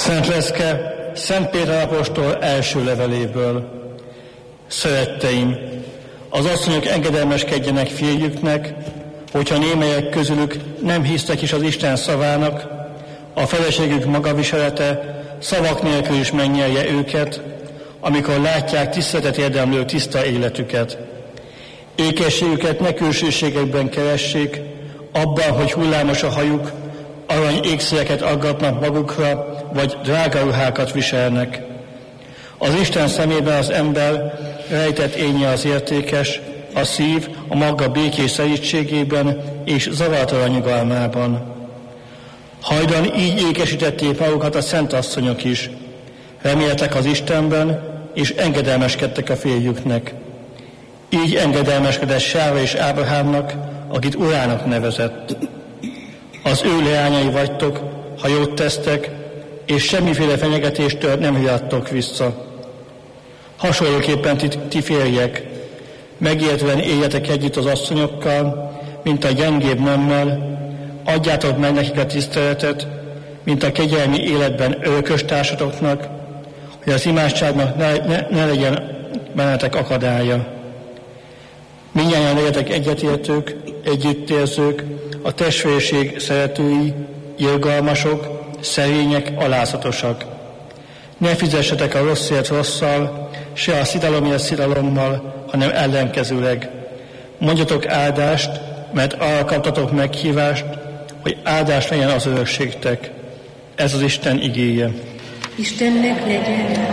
Szent Lecke, Szent Péter apostol első leveléből. Szeretteim, az asszonyok engedelmeskedjenek férjüknek, hogyha némelyek közülük nem hisznek is az Isten szavának, a feleségük magaviselete szavak nélkül is megnyelje őket, amikor látják tiszteletet érdemlő tiszta életüket. Ékességüket ne külsőségekben keressék, abban, hogy hullámos a hajuk, arany ékszereket aggatnak magukra, vagy drága ruhákat viselnek. Az Isten szemében az ember rejtett énje az értékes, a szív a maga békés szelídségében és zavartalan nyugalmában. Hajdan így ékesítették magukat a szent asszonyok is. Reméltek az Istenben, és engedelmeskedtek a férjüknek. Így engedelmeskedett Sára és Ábrahámnak, akit urának nevezett. Az ő leányai vagytok, ha jót tesztek, és semmiféle fenyegetéstől nem riadtok vissza. Hasonlóképpen ti férjek, megértően éljetek együtt az asszonyokkal, mint a gyengébb nemmel, adjátok meg nekik a tiszteletet, mint a kegyelmi életben örökös társatoknak, hogy az imádságnak ne legyen bennetek akadálya. Mindnyájan legyetek egyetértők, együttérzők, a testvérség szeretői, irgalmasok, szerények, alázatosak. Ne fizessetek a rosszért rosszal, se a szidalomért szidalommal, hanem ellenkezőleg. Mondjatok áldást, mert arra kaptatok meghívást, hogy áldás legyen az örökségtek. Ez az Isten igéje. Istennek legyen